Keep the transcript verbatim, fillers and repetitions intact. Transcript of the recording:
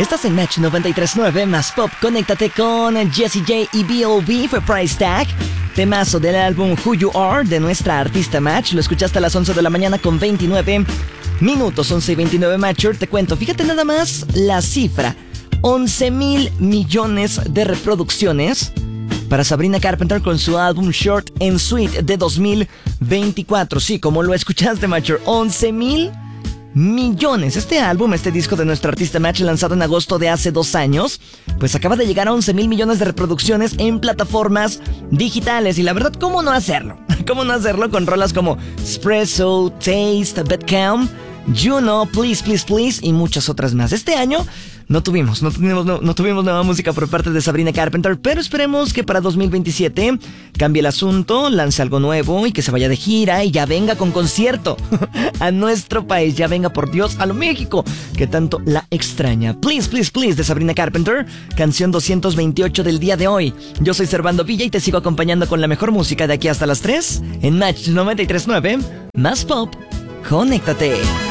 Estás en Match noventa y tres punto nueve más Pop. Conéctate con Jessie J y B O B for Price Tag. Temazo del álbum Who You Are de nuestra artista Match. Lo escuchaste a las once de la mañana con veintinueve minutos. once y veintinueve, Matcher. Te cuento, fíjate nada más la cifra. once mil millones de reproducciones para Sabrina Carpenter con su álbum Short and Sweet de dos mil veinticuatro. Sí, como lo escuchaste, Matcher, once mil millones. Este álbum, este disco de nuestro artista Match, lanzado en agosto de hace dos años, pues acaba de llegar a once mil millones de reproducciones en plataformas digitales. Y la verdad, ¿cómo no hacerlo? ¿Cómo no hacerlo con rolas como Espresso, Taste, Bet Calm, You Know, Please, Please, Please y muchas otras más? Este año no tuvimos, no tuvimos, no, no tuvimos nueva música por parte de Sabrina Carpenter, pero esperemos que para dos mil veintisiete cambie el asunto, lance algo nuevo y que se vaya de gira y ya venga con concierto a nuestro país, ya venga por Dios a lo México, que tanto la extraña. Please, Please, Please de Sabrina Carpenter, canción doscientos veintiocho del día de hoy. Yo soy Servando Villa y te sigo acompañando con la mejor música de aquí hasta las tres en Match noventa y tres punto nueve, más Pop. Conéctate.